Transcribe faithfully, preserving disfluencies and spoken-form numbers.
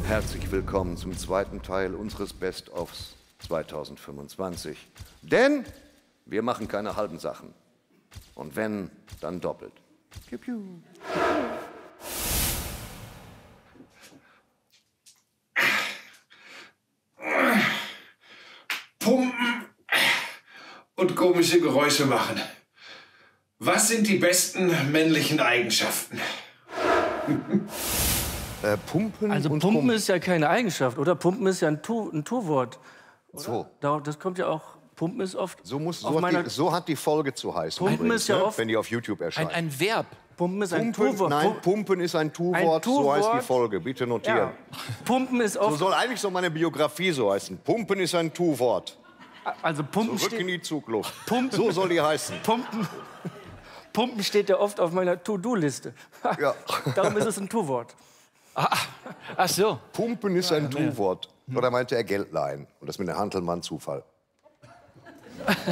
Herzlich willkommen zum zweiten Teil unseres Best-ofs zweitausendfünfundzwanzig. Denn wir machen keine halben Sachen. Und wenn, dann doppelt. Piu, piu. Pumpen und komische Geräusche machen. Was sind die besten männlichen Eigenschaften? Äh, pumpen Also und Pumpen Pumpen. ist ja keine Eigenschaft, oder? Pumpen ist ja ein, tu, ein Tu-Wort. So, Da- Das kommt ja auch, Pumpen ist oft so, muss, auf so, hat meiner... die, so hat die Folge zu heißen. Pumpen übrigens, ist ja ne? oft- Wenn die auf YouTube Ein, erscheint. ein Verb. Pumpen ist ein Pumpen, Tu-Wort. nein, Pu- Pumpen ist ein Tu-Wort, Ein so heißt die Tu-Wort. Folge. Bitte notieren. Ja. Pumpen ist So oft... soll eigentlich so meine Biografie so heißen. Pumpen ist ein Tu-Wort. Also Pumpen Zurück in steht, die Zugluft. Pumpen- So soll die heißen. Pumpen, Pumpen steht ja oft auf meiner To-Do-Liste. Ja. Darum ist es ein Tu-Wort. Ach so. Pumpen ist ein Tu-Wort. Oder meinte er Geld leihen? Und das mit der Hantelmann Zufall.